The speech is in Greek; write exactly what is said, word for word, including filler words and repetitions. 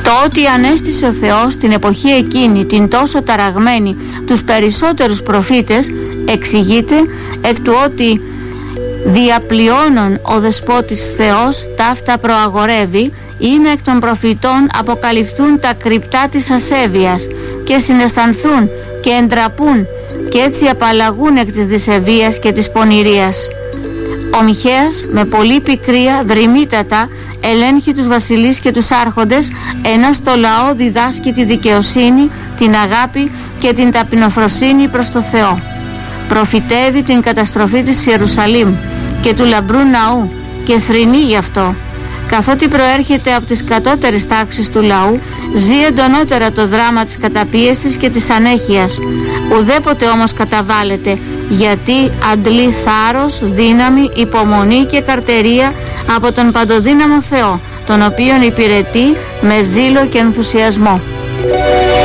Το ότι ανέστησε ο Θεός την εποχή εκείνη, την τόσο ταραγμένη, τους περισσότερους προφήτες, εξηγείται εκ του ότι διαπλειώνων ο Δεσπότης Θεός ταύτα προαγορεύει, είμαι εκ των προφητών αποκαλυφθούν τα κρυπτά της ασέβειας και συναισθανθούν και εντραπούν και έτσι απαλλαγούν εκ της δυσεβίας και της πονηρίας. Ο Μιχαίας με πολύ πικρία δρυμύτατα ελέγχει τους βασιλείς και τους άρχοντες, ενώ στο λαό διδάσκει τη δικαιοσύνη, την αγάπη και την ταπεινοφροσύνη προς το Θεό. Προφητεύει την καταστροφή της Ιερουσαλήμ και του λαμπρού ναού και θρηνεί γι' αυτό. Καθότι προέρχεται από τις κατώτερες τάξεις του λαού, ζει εντονότερα το δράμα της καταπίεσης και της ανέχειας. Ουδέποτε όμως καταβάλλεται, γιατί αντλεί θάρρος, δύναμη, υπομονή και καρτερία από τον παντοδύναμο Θεό, τον οποίον υπηρετεί με ζήλο και ενθουσιασμό.